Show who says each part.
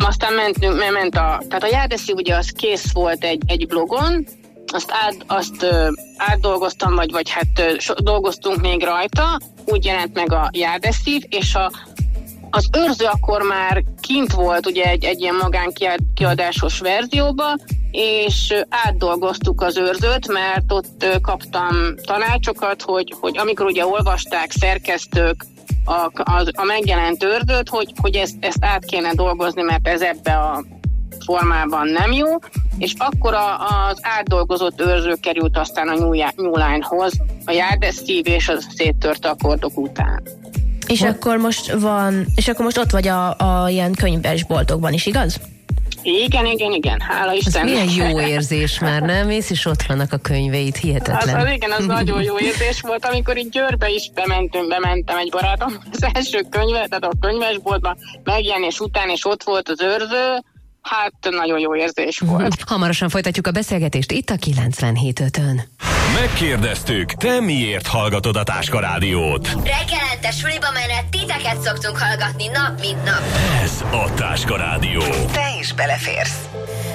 Speaker 1: aztán tehát a járdeszív ugye az kész volt egy blogon, azt átdolgoztam, vagy dolgoztunk még rajta, úgy jelent meg a járdeszív, és az őrző akkor már kint volt ugye egy ilyen magánkiadásos verzióba, és átdolgoztuk az őrzőt, mert ott kaptam tanácsokat, hogy amikor ugye olvasták szerkesztők a megjelent őrzőt, hogy ezt át kéne dolgozni, mert ez ebbe a formában nem jó, és akkor az átdolgozott őrző került aztán a New Line-hoz, a járdeszív és a széttört akkordok után.
Speaker 2: És akkor most ott vagy a ilyen könyvesboltokban is, igaz?
Speaker 1: Igen, hála Istennek.
Speaker 3: Ez milyen jó érzés már, nem? És ott vannak a könyveid, hihetetlen.
Speaker 1: Az nagyon jó érzés volt, amikor így Győrbe is bementem egy barátom, az első könyve, tehát a könyvesboltban megjelenés után, és ott volt az őrző, hát nagyon jó érzés volt.
Speaker 3: Hamarosan folytatjuk a beszélgetést itt a 97.5-ön.
Speaker 4: Megkérdeztük, te miért hallgatod a Táska Rádiót?
Speaker 5: Reggelente suliba menet titeket szoktunk hallgatni nap mint nap.
Speaker 4: Ez a Táska Rádió.
Speaker 5: Te is beleférsz.